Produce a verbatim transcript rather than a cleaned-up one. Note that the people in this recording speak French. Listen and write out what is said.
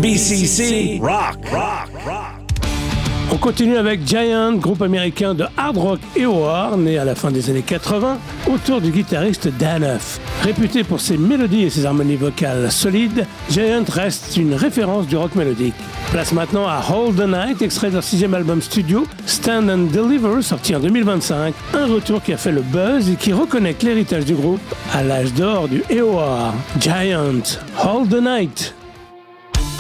B C C Rock, rock, rock. On continue avec Giant, groupe américain de hard rock et war, né à la fin des années quatre-vingts, autour du guitariste Dan Huff. Réputé pour ses mélodies et ses harmonies vocales solides, Giant reste une référence du rock mélodique. Place maintenant à Hold the Night, extrait de leur sixième album studio, Stand and Deliver, sorti en deux mille vingt-cinq. Un retour qui a fait le buzz et qui reconnecte l'héritage du groupe à l'âge d'or du A O R. Giant, Hold the Night.